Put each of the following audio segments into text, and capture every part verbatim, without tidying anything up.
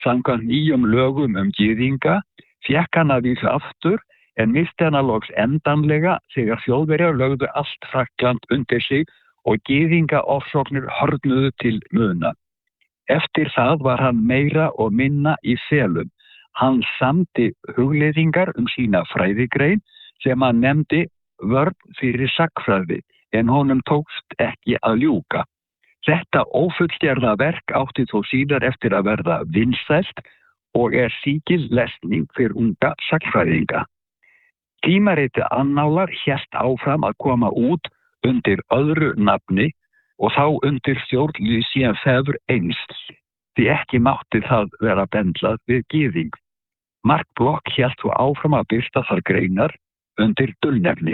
Samkvæmt nýjum lögum um gyðinga fékk hann að vísu aftur en misti hana loks endanlega þegar Þjóðverjar lögðu allt Frakkland undir sig og gyðinga ofsóknir hörðnuðu til muna. Eftir það var hann meira og minna í felum. Hann samdi hugleiðingar um sína fræðigrein sem hann nefndi vörn fyrir sagnfræði en honum tókst ekki að ljúka. Þetta ófullgerða verk átti þó síðar eftir að verða vinsælt og er síkil lesning fyrir unga sagnfræðinga. Tímaritið Annálar hélt áfram að koma út undir öðru nafni og þá undir stjórn Lucien Febvre eins, því ekki mátti það vera bendlað við gyðing. Mark Bloch hélt þó áfram að birta þar greinar undir dulnefni.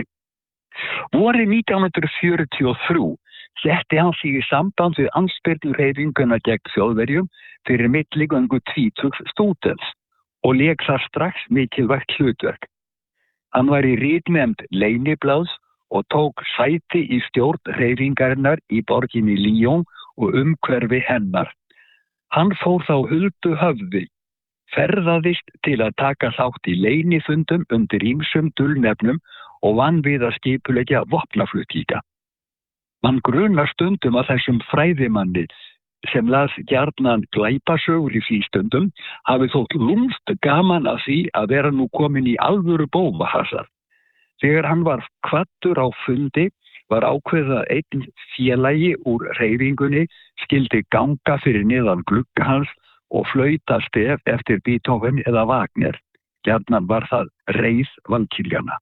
Vorið nítján hundruð fjörutíu og þrjú setti hann sig í samband við andspyrnuhreyfinguna gegn Þjóðverjum fyrir milligöngu tvítugs stúdents og lék þar strax mikilvægt hlutverk. Hann var í ritnefnd Leyniblaðs og tók sæti í stjórn hreyfingarinnar í borginni Lyon og umhverfi hennar. Hann fór þá huldu höfði, ferðaðist til að taka þátt í leynifundum undir ýmsum dulnefnum og vann við að skipuleggja vopnaflutninga. Man grunar stundum að þessum fræðimanni sem las gjarnan glæpasögur í frístundum hafi þótt lúmst gaman að því að vera nú komin í alvöru bófahasar. Þegar hann var kvaddur á fundi var ákveðið að einn félagi úr hreyfingunni skyldi ganga fyrir neðan glugga hans og flauta stef eftir Beethoven eða Wagner. Gjarnan var það reið valkyrjana.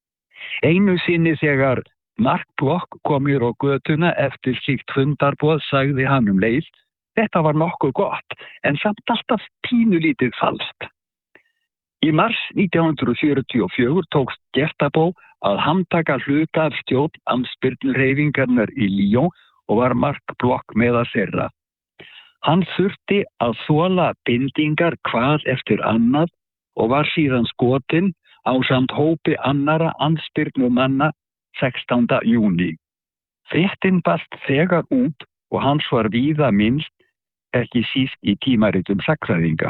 Einu sinni þegar Mark Bloch kom mér á götuna eftir slíkt fundarboð sagði hann um leið: þetta var nokkuð gott, en samt alltaf pínulítið falskt. Í mars nítján hundruð fjörutíu og fjögur tókst Gestapo að handtaka hluta af stjórn andspyrnuhreyfingarinnar í Lyon og var Mark Bloch meðal þeirra. Hann þurfti að þola bindingar hvað eftir annað og var síðan skotinn ásamt hópi annara andspyrnumanna sextánda júní. Fréttin barst þegar út og hans var víða minnst, ekki síst í tímaritum sagnfræðinga.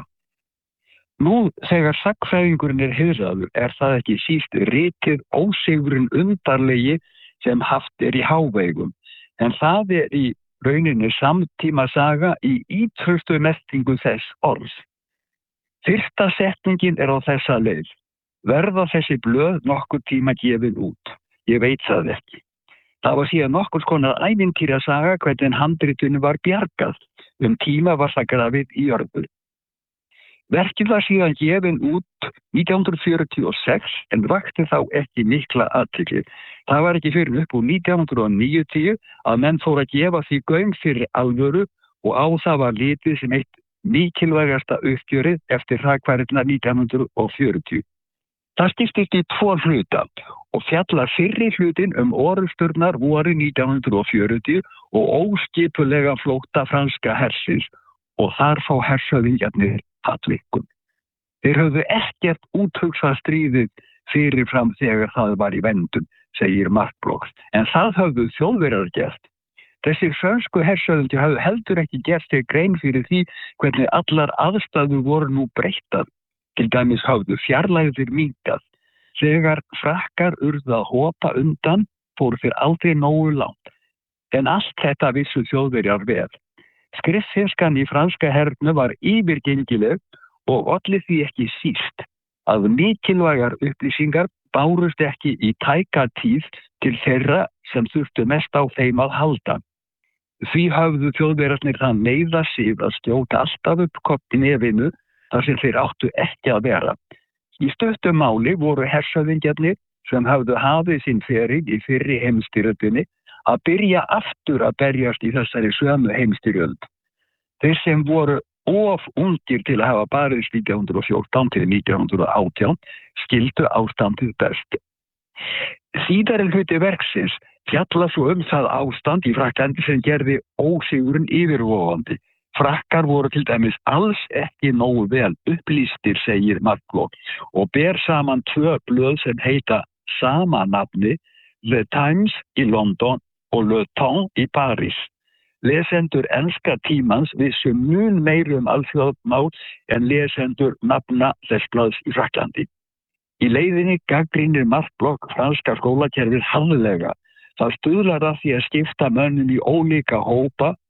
Nú þegar sagnfræðingurinn er heiðraður er það ekki síst ritið ósigurinn undarlegi sem haft er í hávegum, en það er í rauninni samtímasaga í ýtrustu merkingu þess orðs. Fyrsta setningin er á þessa leið: verða þessi blöð nokkur tíma gefin út? Ég veit það ekki. Það var síðan nokkurs konar ævintýrasaga hvernig handritinu var bjargað. Um tíma var það grafið í jörðu. Verkið var síðan gefin út nítján hundruð fjörutíu og sex en vakti þá ekki mikla athygli. Það var ekki fyrir upp úr nítján hundruð níutíu að menn fóru að gefa því gaum fyrir alvöru og á það var litið sem eitt mikilvægasta uppgjörið eftir hrakfarirnar nítján hundruð fjörutíu. Það skiptist í tvo hluta og fjallar fyrri hlutin um orrusturnar vorið nítján hundruð fjörutíu og óskipulega flótta franska hersins og þar fá hershöfðingjarnir hatvikun. Þeir höfðu ekkert úthugsað stríðið fyrirfram þegar það var í vendum, segir Mark Bloch, en það höfðu Þjóðverjar gert. Þessir frönsku hershöfðingjar höfðu heldur ekki gert sér grein fyrir því hvernig allar aðstæður voru nú breyttar. Til dæmis höfðu fjarlægðir minnkað. Þegar Frakkar urðu að hopa undan fóru þeir aldrei nógu langt. En allt þetta vissu Þjóðverjar vel. Skriffinskan í franska hernum var yfirgengileg og olli því ekki síst að mikilvægar upplýsingar bárust ekki í tæka tíð til þeirra sem þurftu mest á þeim að halda. Því höfðu Þjóðverjarnir þann neyða sig að skjóta alltaf upp kopp í nefinu þar sem þeir áttu ekki að vera. Í stuttu máli voru hershöfðingjarnir sem höfðu hafið sinn feril í fyrri heimsstyrjöldinni að byrja aftur að berjast í þessari sömu heimsstyrjöld. Þeir sem voru of ungir til að hafa barist nítján hundruð og fjórtán til nítján hundruð og átján skildu ástandið best. Síðari hluti verksins fjalla svo um það ástand í Frakklandi sem gerði ósigurinn yfirvofandi. Frakkar voru til dæmis alls ekki nógu vel upplýstir, segir Mark Bloch, og ber saman tvö blöð sem heita sama nafni, The Times í London og Le Temps í París. Lesendur enska tímans vissu mun meira um alþjóðamál en lesendur nafna þess blaðs í Frakklandi. Í leiðinni gagnrýnir Mark Bloch franska skólakerfið harðlega. Það stuðlar að því að skipta mönnum í ólíka hópa